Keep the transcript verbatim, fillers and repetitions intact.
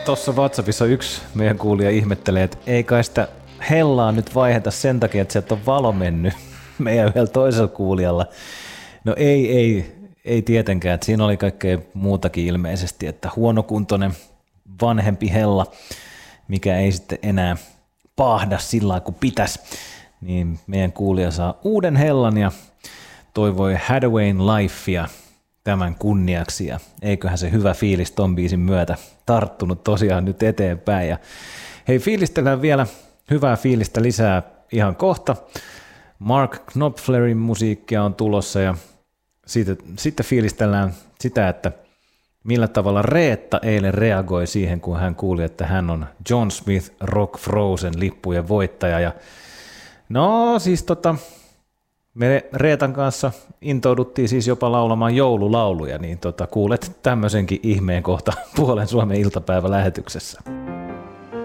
Tuossa WhatsAppissa yksi meidän kuulija ihmettelee, että ei kai sitä hellaa nyt vaiheta sen takia, että sieltä on valo mennyt meidän yhdellä toisella kuulijalla. No ei, ei, ei tietenkään, että siinä oli kaikkea muutakin ilmeisesti, että huonokuntoinen vanhempi hella, mikä ei sitten enää paahda sillä lailla kuin pitäisi, niin meidän kuulija saa uuden hellan ja toivoi Hathaway'n Lifea tämän kunniaksi, ja eiköhän se hyvä fiilis ton biisin myötä tarttunut tosiaan nyt eteenpäin. Ja hei, fiilistellään vielä hyvää fiilistä lisää ihan kohta. Mark Knopflerin musiikkia on tulossa, ja siitä, sitten fiilistellään sitä, että millä tavalla Reetta eilen reagoi siihen, kun hän kuuli, että hän on John Smith Rock Frozen lippujen voittaja. Ja no siis tota... Me Reetan kanssa intouduttiin siis jopa laulamaan joululauluja, niin tota, kuulet tämmöisenkin ihmeen kohta puolen Suomen iltapäivälähetyksessä.